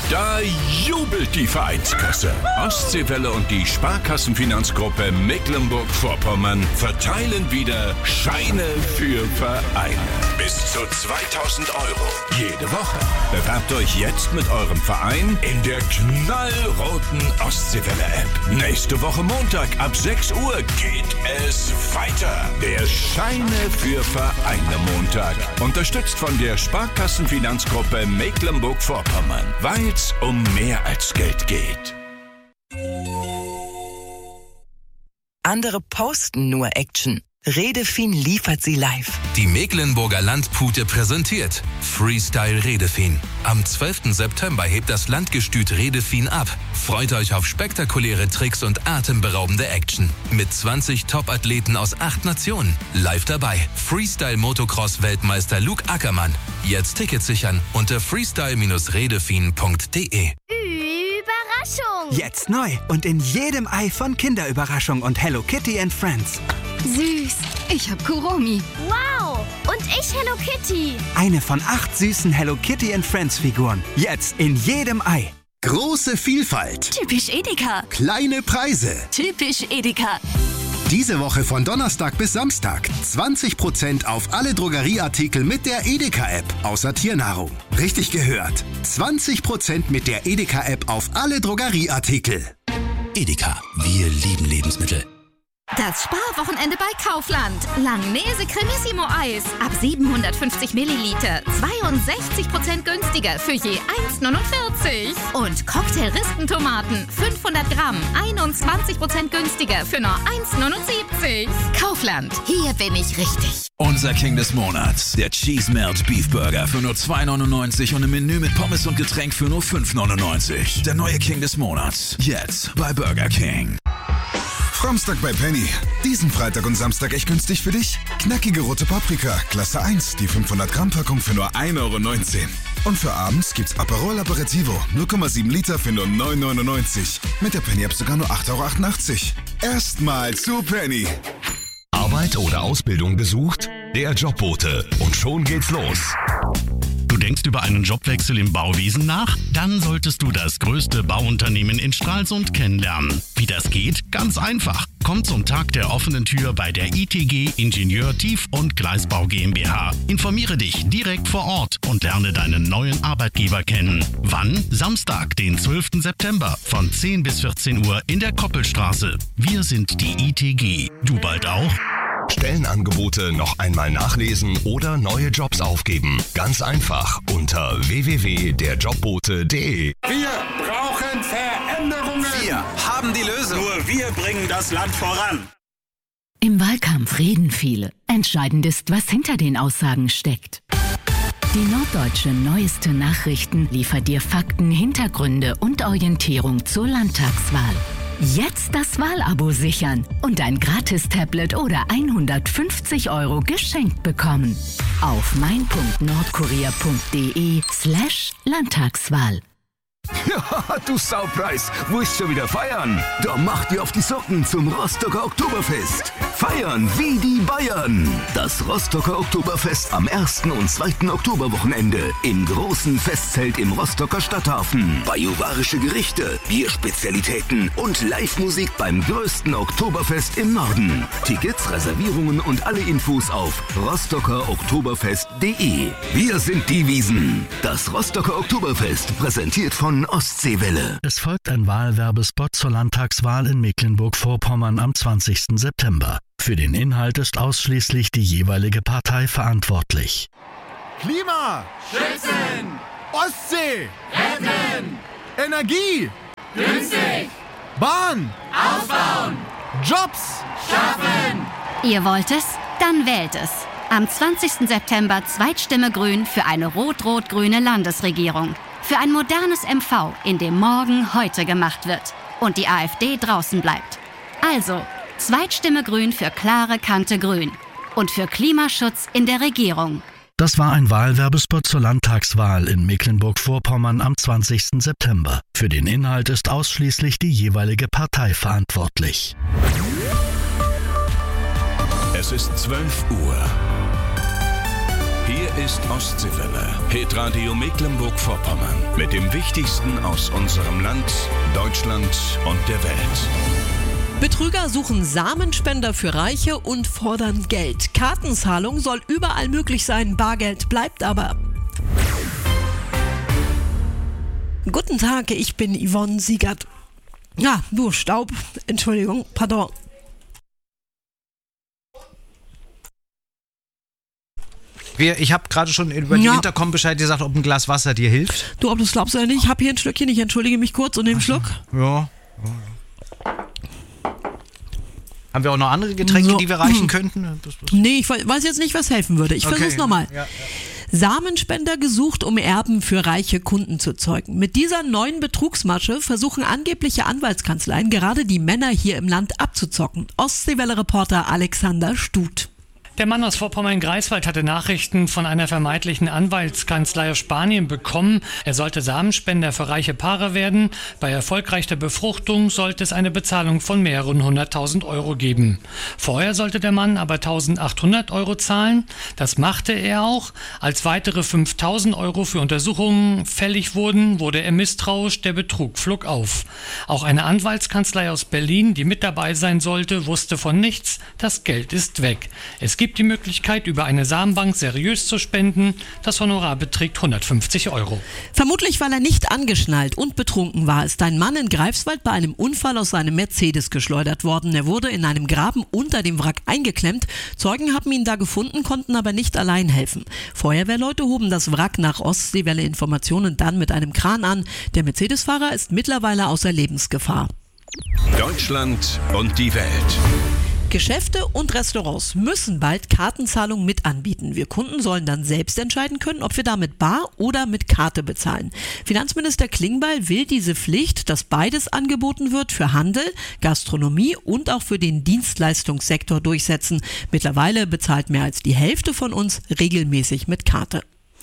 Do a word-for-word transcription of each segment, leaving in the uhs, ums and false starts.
Da jubelt die Vereinskasse. Ostseewelle und die Sparkassenfinanzgruppe Mecklenburg-Vorpommern verteilen wieder Scheine für Vereine. Bis zu zweitausend Euro jede Woche. Bewerbt euch jetzt mit eurem Verein in der knallroten Ostseewelle-App. Nächste Woche Montag ab sechs Uhr geht es weiter. Der Scheine für Vereine Montag. Unterstützt von der Sparkassenfinanzgruppe Mecklenburg-Vorpommern. Weil es um mehr als Geld geht. Andere posten nur Action. Redefin liefert sie live. Die Mecklenburger Landpute präsentiert Freestyle Redefin. Am zwölften September hebt das Landgestüt Redefin ab. Freut euch auf spektakuläre Tricks und atemberaubende Action. Mit zwanzig Top-Athleten aus acht Nationen. Live dabei Freestyle-Motocross-Weltmeister Luke Ackermann. Jetzt Tickets sichern unter freestyle redefin punkt de. Überraschung! Jetzt neu und in jedem Ei von Kinderüberraschung und Hello Kitty and Friends. Süß. Ich hab Kuromi. Wow. Und ich Hello Kitty. Eine von acht süßen Hello Kitty and Friends Figuren. Jetzt in jedem Ei. Große Vielfalt. Typisch Edeka. Kleine Preise. Typisch Edeka. Diese Woche von Donnerstag bis Samstag zwanzig Prozent auf alle Drogerieartikel mit der Edeka-App, außer Tiernahrung. Richtig gehört. zwanzig Prozent mit der Edeka-App auf alle Drogerieartikel. Edeka, wir lieben Lebensmittel. Das Sparwochenende bei Kaufland. Langnese Cremissimo Eis. Ab siebenhundertfünfzig Milliliter. zweiundsechzig Prozent günstiger für je eins neunundvierzig. Und Cocktail-Ristentomaten. fünfhundert Gramm. einundzwanzig Prozent günstiger für nur eins neunundsiebzig. Kaufland. Hier bin ich richtig. Unser King des Monats. Der Cheese Melt Beef Burger für nur zwei neunundneunzig und ein Menü mit Pommes und Getränk für nur fünf neunundneunzig. Der neue King des Monats. Jetzt bei Burger King. Samstag bei Penny. Diesen Freitag und Samstag echt günstig für dich? Knackige rote Paprika, Klasse eins, die fünfhundert Gramm Packung für nur ein Euro neunzehn. Und für abends gibt's Aperol Aperitivo, null Komma sieben Liter für nur neun neunundneunzig. Mit der Penny-App sogar nur acht Euro achtundachtzig. Erstmal zu Penny. Arbeit oder Ausbildung gesucht? Der Jobbote. Und schon geht's los. Du denkst über einen Jobwechsel im Bauwesen nach? Dann solltest du das größte Bauunternehmen in Stralsund kennenlernen. Wie das geht? Ganz einfach. Komm zum Tag der offenen Tür bei der I T G Ingenieur Tief- und Gleisbau GmbH. Informiere dich direkt vor Ort und lerne deinen neuen Arbeitgeber kennen. Wann? Samstag, den zwölften September von zehn bis vierzehn Uhr in der Koppelstraße. Wir sind die I T G. Du bald auch? Stellenangebote noch einmal nachlesen oder neue Jobs aufgeben. Ganz einfach unter w w w punkt der jobbote punkt de. Wir brauchen Veränderungen. Wir haben die Lösung. Nur wir bringen das Land voran. Im Wahlkampf reden viele. Entscheidend ist, was hinter den Aussagen steckt. Die Norddeutsche Neueste Nachrichten liefert dir Fakten, Hintergründe und Orientierung zur Landtagswahl. Jetzt das Wahlabo sichern und ein Gratis-Tablet oder hundertfünfzig Euro geschenkt bekommen. Auf mein punkt nordkorea punkt de slash Landtagswahl. Ja, du Saupreis, wo ist schon wieder feiern? Da macht ihr auf die Socken zum Rostocker Oktoberfest. Feiern wie die Bayern. Das Rostocker Oktoberfest am ersten und zweiten Oktoberwochenende im großen Festzelt im Rostocker Stadthafen. Bajuwarische Gerichte, Bierspezialitäten und Live-Musik beim größten Oktoberfest im Norden. Tickets, Reservierungen und alle Infos auf rostocker oktoberfest punkt de. Wir sind die Wiesen. Das Rostocker Oktoberfest präsentiert von Ostseewelle. Es folgt ein Wahlwerbespot zur Landtagswahl in Mecklenburg-Vorpommern am zwanzigsten September. Für den Inhalt ist ausschließlich die jeweilige Partei verantwortlich. Klima! Schützen! Ostsee! Retten! Energie! Günstig! Bahn! Ausbauen! Jobs! Schaffen! Ihr wollt es? Dann wählt es. Am zwanzigsten September Zweitstimme Grün für eine rot-rot-grüne Landesregierung. Für ein modernes M V, in dem morgen heute gemacht wird und die AfD draußen bleibt. Also, Zweitstimme Grün für klare Kante Grün und für Klimaschutz in der Regierung. Das war ein Wahlwerbespot zur Landtagswahl in Mecklenburg-Vorpommern am zwanzigsten September. Für den Inhalt ist ausschließlich die jeweilige Partei verantwortlich. Es ist zwölf Uhr. Hier ist Ostseewelle, Hitradio Mecklenburg-Vorpommern. Mit dem Wichtigsten aus unserem Land, Deutschland und der Welt. Betrüger suchen Samenspender für Reiche und fordern Geld. Kartenzahlung soll überall möglich sein, Bargeld bleibt aber. Guten Tag, ich bin Yvonne Siegert. Ja, nur Staub. Entschuldigung, pardon. Wir, ich habe gerade schon über die ja. Intercom Bescheid gesagt, ob ein Glas Wasser dir hilft. Du, ob du es glaubst oder nicht, ich habe hier ein Schlückchen, ich entschuldige mich kurz und nehme einen Schluck. Ja. Haben wir auch noch andere Getränke, so. die wir reichen hm. könnten? Nee, ich weiß jetzt nicht, was helfen würde. Ich okay. versuch's nochmal. Ja, ja. Samenspender gesucht, um Erben für reiche Kunden zu zeugen. Mit dieser neuen Betrugsmasche versuchen angebliche Anwaltskanzleien gerade die Männer hier im Land abzuzocken. Ostseewelle-Reporter Alexander Stut. Der Mann aus Vorpommern-Greifswald hatte Nachrichten von einer vermeintlichen Anwaltskanzlei aus Spanien bekommen. Er sollte Samenspender für reiche Paare werden. Bei erfolgreicher Befruchtung sollte es eine Bezahlung von mehreren hunderttausend Euro geben. Vorher sollte der Mann aber eintausendachthundert Euro zahlen. Das machte er auch. Als weitere fünftausend Euro für Untersuchungen fällig wurden, wurde er misstrauisch. Der Betrug flog auf. Auch eine Anwaltskanzlei aus Berlin, die mit dabei sein sollte, wusste von nichts. Das Geld ist weg. Es gibt gibt die Möglichkeit, über eine Samenbank seriös zu spenden. Das Honorar beträgt hundertfünfzig Euro. Vermutlich, weil er nicht angeschnallt und betrunken war, ist ein Mann in Greifswald bei einem Unfall aus seinem Mercedes geschleudert worden. Er wurde in einem Graben unter dem Wrack eingeklemmt. Zeugen haben ihn da gefunden, konnten aber nicht allein helfen. Feuerwehrleute hoben das Wrack nach Ostseewelle-Informationen dann mit einem Kran an. Der Mercedes-Fahrer ist mittlerweile außer Lebensgefahr. Deutschland und die Welt. Geschäfte und Restaurants müssen bald Kartenzahlung mit anbieten. Wir Kunden sollen dann selbst entscheiden können, ob wir damit bar oder mit Karte bezahlen. Finanzminister Klingbeil will diese Pflicht, dass beides angeboten wird, für Handel, Gastronomie und auch für den Dienstleistungssektor durchsetzen. Mittlerweile bezahlt mehr als die Hälfte von uns regelmäßig mit Karte.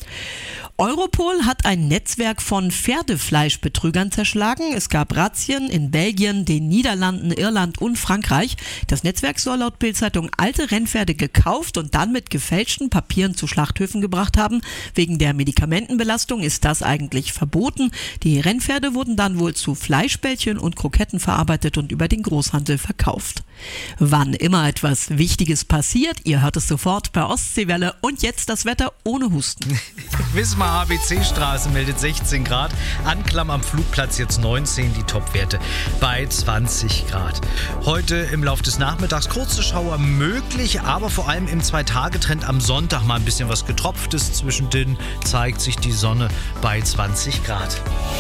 Europol hat ein Netzwerk von Pferdefleischbetrügern zerschlagen. Es gab Razzien in Belgien, den Niederlanden, Irland und Frankreich. Das Netzwerk soll laut Bild-Zeitung alte Rennpferde gekauft und dann mit gefälschten Papieren zu Schlachthöfen gebracht haben. Wegen der Medikamentenbelastung ist das eigentlich verboten. Die Rennpferde wurden dann wohl zu Fleischbällchen und Kroketten verarbeitet und über den Großhandel verkauft. Wann immer etwas Wichtiges passiert, ihr hört es sofort bei Ostseewelle. Und jetzt das Wetter ohne Husten. Wismar A B C-Straße meldet sechzehn Grad. Anklam am Flugplatz jetzt neunzehn, die Topwerte bei zwanzig Grad. Heute im Laufe des Nachmittags kurze Schauer möglich, aber vor allem im Zwei-Tage-Trend am Sonntag mal ein bisschen was Getropftes. Zwischendrin zeigt sich die Sonne bei zwanzig Grad.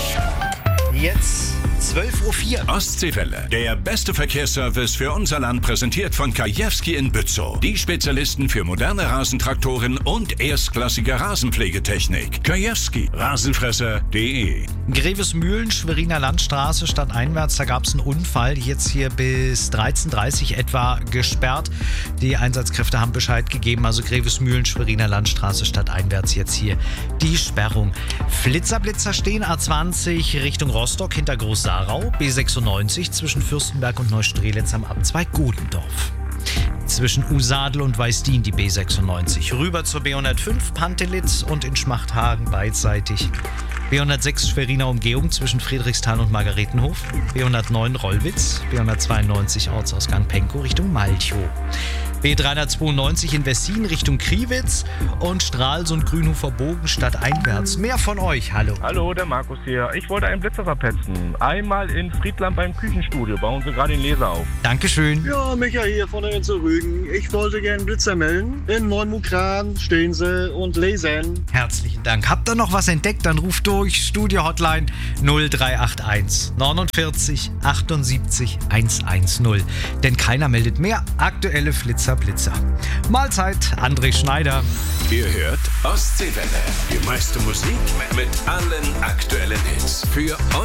Jetzt zwölf Uhr vier. Ostseewelle, der beste Verkehrsservice für unser Land, präsentiert von Kajewski in Bützow. Die Spezialisten für moderne Rasentraktoren und erstklassige Rasenpflegetechnik. Kajewski, Rasenfresser punkt de. Grevesmühlen, Schweriner Landstraße, stadteinwärts, da gab es einen Unfall. Jetzt hier bis dreizehn Uhr dreißig etwa gesperrt. Die Einsatzkräfte haben Bescheid gegeben. Also Grevesmühlen, Schweriner Landstraße, stadteinwärts jetzt hier die Sperrung. Flitzerblitzer stehen A zwanzig Richtung Rostock hinter Groß-Sarau, B sechsundneunzig zwischen Fürstenberg und Neustrelitz am Abzweig Godendorf. Zwischen Usadel und Weißdien die B sechsundneunzig. Rüber zur B hundertfünf Pantelitz und in Schmachthagen beidseitig. B hundertsechs Schweriner Umgehung zwischen Friedrichsthal und Margaretenhof. B hundertneun Rollwitz. B hundertzweiundneunzig Ortsausgang Penkow Richtung Malchow. B dreihundertzweiundneunzig in Wessin Richtung Kriwitz und Stralsund Grünhofer Bogen stadteinwärts. Mehr von euch, hallo. Hallo, der Markus hier. Ich wollte einen Blitzer verpetzen. Einmal in Friedland beim Küchenstudio. Bauen Sie gerade den Laser auf. Dankeschön. Ja, Micha hier von der Insel Rügen. Ich wollte gerne einen Blitzer melden. In Neumukran stehen sie und lasern. Herzlichen Dank. Habt ihr noch was entdeckt? Dann ruft durch. Studio Hotline null drei acht eins neunundvierzig achtundsiebzig hundertzehn. Denn keiner meldet mehr aktuelle Flitzer Blitzer. Mahlzeit, André Schneider. Ihr hört Ostseewelle. Die meiste Musik mit allen aktuellen Hits. Für